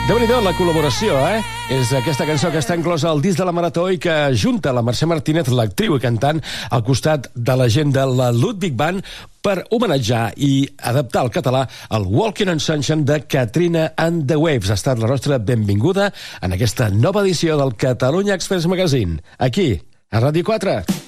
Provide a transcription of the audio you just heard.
Déu-n'hi-do, la col·laboració, És aquesta cançó que està inclosa al disc de la Marató i que junta la Mercè Martínez, l'actriu i cantant, al costat de la gent de la Ludwig Band per homenatjar i adaptar al català el Walking on Sunshine de Katrina and the Waves. Ha estat la nostra benvinguda en aquesta nova edició del Catalunya Express Magazine, aquí, a Ràdio 4.